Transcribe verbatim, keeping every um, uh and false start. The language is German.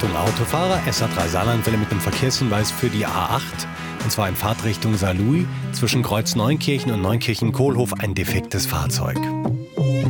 Achtung Autofahrer, S A drei Saarlandwelle mit einem Verkehrshinweis für die A acht. Und zwar in Fahrtrichtung Saarlouis zwischen Kreuz Neunkirchen und Neunkirchen-Kohlhof ein defektes Fahrzeug.